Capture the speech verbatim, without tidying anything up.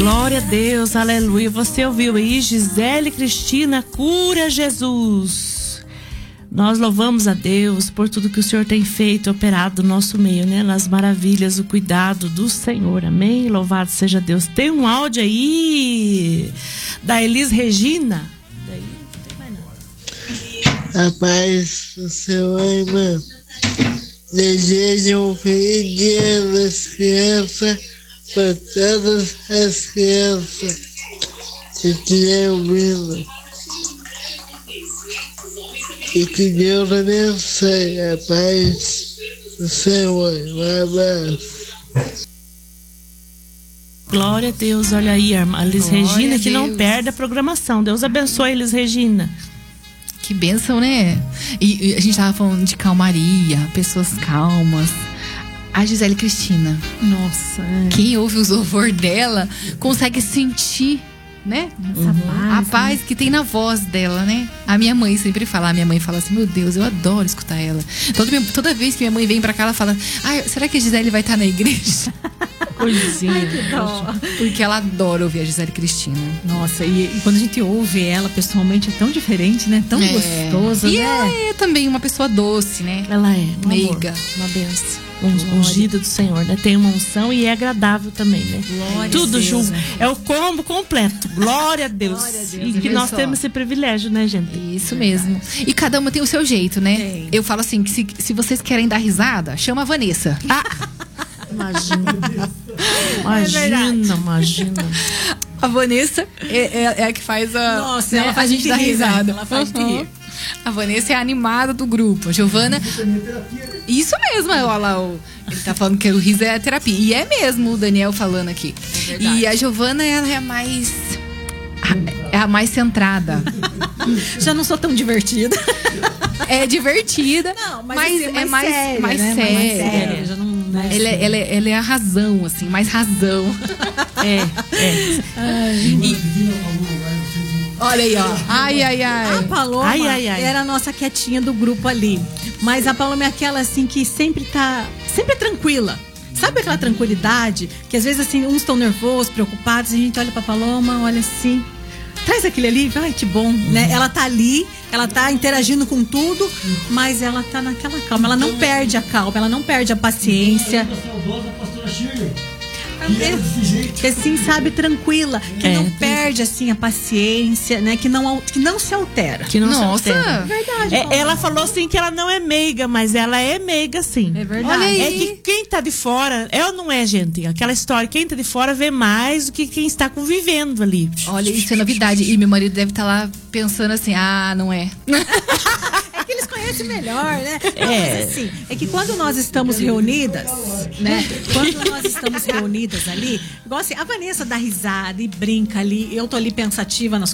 Glória a Deus, aleluia. Você ouviu aí, Gisele Cristina, cura Jesus. Nós louvamos a Deus por tudo que o Senhor tem feito, operado no nosso meio, né? Nas maravilhas, o cuidado do Senhor, amém? Louvado seja Deus. Tem um áudio aí da Elis Regina. Daí não tem mais nada. A paz do Senhor, irmã. Desejo um feliz dia das crianças para todas as crianças que estiverem ouvindo. E que Deus abençoe a paz do Senhor. Um abraço. Glória a Deus, olha aí, a Elis Glória Regina, a que não Deus. perde a programação. Deus abençoe, Elis Regina. Que bênção, né? E, e a gente tava falando de calmaria, pessoas calmas. A Gisele Cristina, Nossa, é. quem ouve os louvor dela consegue sentir, né? Essa paz, A paz que tem na voz dela, né? A minha mãe sempre fala, a minha mãe fala assim, meu Deus, eu adoro escutar ela. Toda, toda vez que minha mãe vem pra cá, ela fala, ai, será que a Gisele vai estar na igreja? Coisinha. Porque ela adora ouvir a Gisele Cristina. Nossa, e, e quando a gente ouve ela pessoalmente é tão diferente, né? Tão É. gostoso, E né? ela é também uma pessoa doce, né? Ela é um Meiga. amor, uma benção. Um, ungida do Senhor, né? Tem uma unção e é agradável também, né? Glória Tudo a Deus, junto. né? É o combo completo. Glória a Deus. Glória a Deus, E que viu nós só? temos esse privilégio, né, gente? Isso mesmo. E cada uma tem o seu jeito, né? Tem. Eu falo assim, que se, se vocês querem dar risada, chama a Vanessa. Imagina. Imagina, imagina. A Vanessa é, é- é a que faz a, Nossa, né, ela faz a gente de dar rir, né? risada. Ela faz de Uhum. rir. A Vanessa é a animada do grupo. A Giovana. Isso mesmo, olha lá, o- ele tá falando que o riso é a terapia. E é mesmo, o Daniel falando aqui. E a Giovana, ela é a mais. É a mais centrada. Já não sou tão divertida. É divertida, Não, mas, mas, assim, é mais séria, mais né? séria. Mais séria, já não, né? Ela é, ela, é, ela é a razão, assim, mais razão. É, é. E- olha aí, ó. Ai, ai, ai. A Paloma Ai, ai, ai. era a nossa quietinha do grupo ali. Mas a Paloma é aquela assim que sempre tá. Sempre é tranquila. Sabe aquela tranquilidade? Que às vezes assim, uns estão nervosos, preocupados, e a gente olha pra Paloma, olha assim. Traz aquele ali, ai que bom, né? Ela tá ali, ela tá interagindo com tudo, mas ela tá naquela calma. Ela não perde a calma, ela não perde a paciência. Que assim, sabe, tranquila, que É, não tem- perde assim a paciência, né? Que não, al- que não se altera. Que não se Nossa. altera. Verdade. É, Paloma. ela falou assim que ela não é meiga, mas ela é meiga sim. É verdade. Olha aí. É que quem tá de fora, é ou não é, gente? Aquela história, quem tá de fora vê mais do que quem está convivendo ali. Olha, isso é novidade. E meu marido deve estar lá pensando assim, ah, não é. É que eles conhecem melhor, né? Não, É. mas assim, é que quando nós estamos reunidas, né? Quando nós estamos reunidas ali, igual assim, a Vanessa dá risada e brinca ali, eu tô ali pensativa nas